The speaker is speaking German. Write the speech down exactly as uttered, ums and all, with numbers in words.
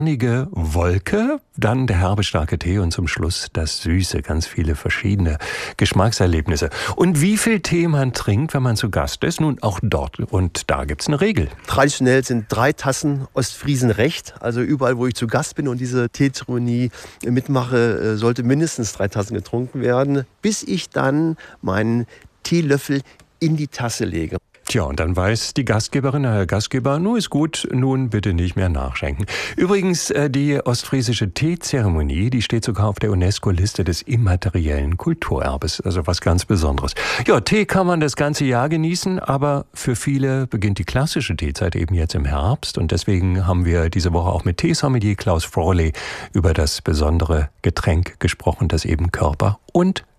Wolke, dann der herbe, starke Tee und zum Schluss das Süße, ganz viele verschiedene Geschmackserlebnisse. Und wie viel Tee man trinkt, wenn man zu Gast ist, nun auch dort. Und da gibt's eine Regel. Traditionell sind drei Tassen Ostfriesen recht. Also überall, wo ich zu Gast bin und diese Teezeremonie mitmache, sollte mindestens drei Tassen getrunken werden, bis ich dann meinen Teelöffel in die Tasse lege. Tja, und dann weiß die Gastgeberin, der Gastgeber, nun ist gut, nun bitte nicht mehr nachschenken. Übrigens, die ostfriesische Teezeremonie, die steht sogar auf der UNESCO-Liste des immateriellen Kulturerbes, also was ganz Besonderes. Ja, Tee kann man das ganze Jahr genießen, aber für viele beginnt die klassische Teezeit eben jetzt im Herbst und deswegen haben wir diese Woche auch mit Teesommelier Klaus Frohle über das besondere Getränk gesprochen, das eben Körper und